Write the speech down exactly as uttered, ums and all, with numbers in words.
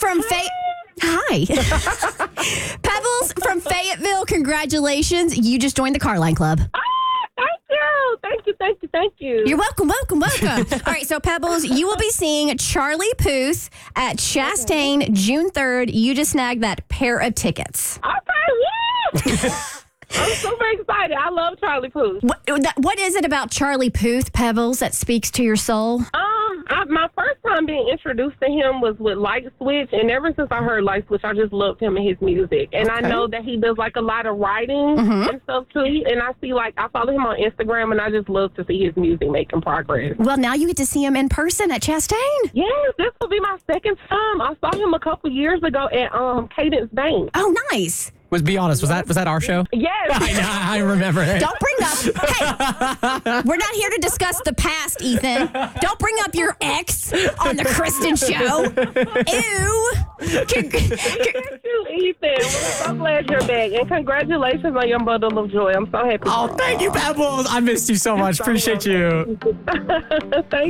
from Fay. Hi. Pebbles from Fayetteville, congratulations. You just joined the Carline Club. Thank you. Thank you. Thank you. Thank you. You're welcome, welcome, welcome. All right, so Pebbles, you will be seeing Charlie Puth at Chastain okay. June third. You just snagged that pair of tickets. Okay, woo! I'm super excited. I love Charlie Puth. What, what is it about Charlie Puth, Pebbles, that speaks to your soul? Um, I, my first time being introduced to him was with Light Switch, and ever since I heard Light Switch, I just loved him and his music. And okay. I know that he does like a lot of writing mm-hmm. and stuff too. And I see like I follow him on Instagram, and I just love to see his music making progress. Well, now you get to see him in person at Chastain. Yes, this will be my second time. I saw him a couple years ago at um Cadence Bank. Oh, nice. Was be honest, was that was that our show? Yes. I know, I remember it. Don't bring up. Hey, we're not here to discuss the past, Ethan. Don't bring up your ex on the Kristen show. Ew. Thank you, Ethan. We're so glad you're back, and congratulations on your bundle of joy. I'm so happy. Oh, thank you, Pebbles. I missed you so much. Appreciate you. Thank